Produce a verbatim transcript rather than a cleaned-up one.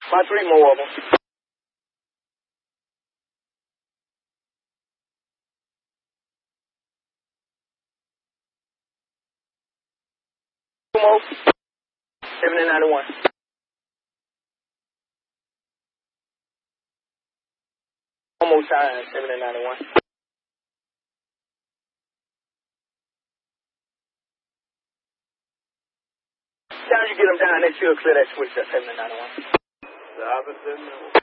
About three more of them. Two more. seventy ninety-one. One more time, seventy ninety-one. Time you get them down, they should clear that switch at seventy ninety-one. Robinson.